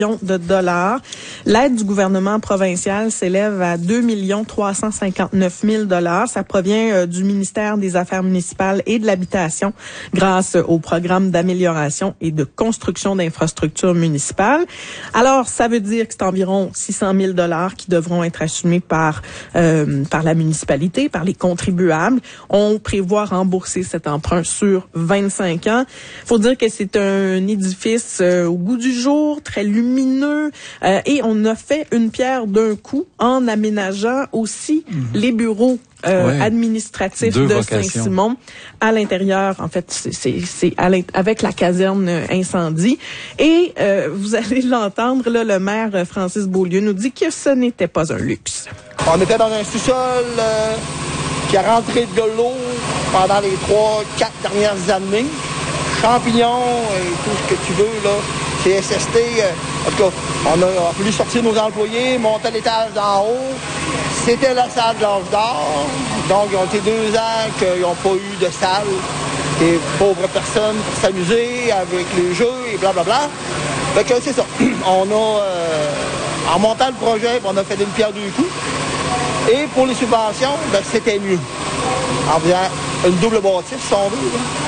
de dollars. L'aide du gouvernement provincial s'élève à 2 359 000 dollars. Ça provient du ministère des Affaires municipales et de l'Habitation grâce au programme d'amélioration et de construction d'infrastructures municipales. Alors, ça veut dire que c'est environ 600 000 dollars qui devront être assumés par la municipalité, par les contribuables. On prévoit rembourser cet emprunt sur 25 ans. Faut dire que c'est un édifice au goût du jour, très lumineux, et on a fait une pierre d'un coup en aménageant aussi les bureaux administratifs de Saint-Simon à l'intérieur. En fait, c'est avec la caserne incendie. Et vous allez l'entendre, là, le maire Francis Beaulieu nous dit que ce n'était pas un luxe. On était dans un sous-sol qui a rentré de l'eau pendant les 3-4 dernières années. Champignons et tout ce que tu veux, là. CSST, en tout cas, on a voulu sortir nos employés, monter à l'étage d'en haut. C'était la salle de l'âge d'or. Donc, ils ont été 2 ans qu'ils n'ont pas eu de salle. Des pauvres personnes pour s'amuser avec les jeux et blablabla. Fait que c'est ça. On a, en montant le projet, on a fait une pierre deux coups. Et pour les subventions, c'était mieux. En faisant une double bâtisse, si on veut, là.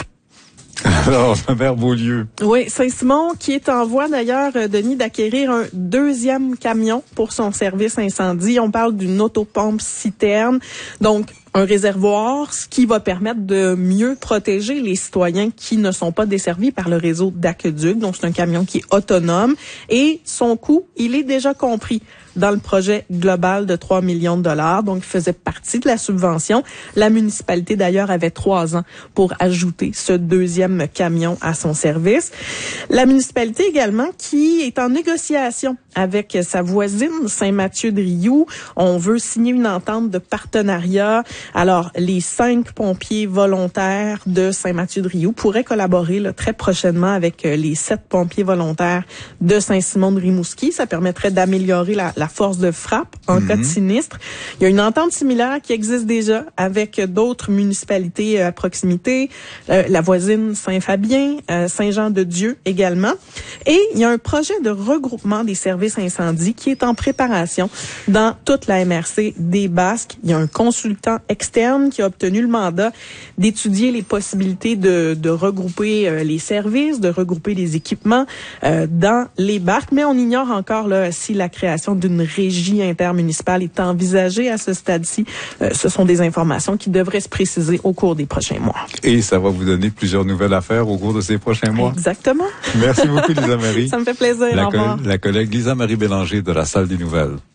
Alors, Maire Beaulieu. Oui, Saint-Simon qui est en voie d'ailleurs, Denis, d'acquérir un 2e camion pour son service incendie. On parle d'une autopompe citerne. Donc, un réservoir, ce qui va permettre de mieux protéger les citoyens qui ne sont pas desservis par le réseau d'aqueduc. Donc, c'est un camion qui est autonome et son coût, il est déjà compris dans le projet global de 3 millions de dollars. Donc, il faisait partie de la subvention. La municipalité, d'ailleurs, avait 3 ans pour ajouter ce 2e camion à son service. La municipalité également qui est en négociation avec sa voisine Saint-Mathieu-de-Rioux. On veut signer une entente de partenariat. Alors, les 5 pompiers volontaires de Saint-Mathieu-de-Rioux pourraient collaborer là, très prochainement avec les 7 pompiers volontaires de Saint-Simon-de-Rimouski. Ça permettrait d'améliorer la force de frappe en cas de sinistre. Il y a une entente similaire qui existe déjà avec d'autres municipalités à proximité, la voisine Saint-Fabien, Saint-Jean-de-Dieu également. Et il y a un projet de regroupement des services incendies qui est en préparation dans toute la MRC des Basques. Il y a un consultant externe qui a obtenu le mandat d'étudier les possibilités de regrouper les services, de regrouper les équipements dans les Basques, mais on ignore encore là si la création d'une régie intermunicipale est envisagée à ce stade-ci. Ce sont des informations qui devraient se préciser au cours des prochains mois. Et ça va vous donner plusieurs nouvelles affaires au cours de ces prochains mois. Exactement. Merci beaucoup, Lisa Marie. Ça me fait plaisir. Au revoir. La collègue Lisa Marie Bélanger de la Salle des Nouvelles.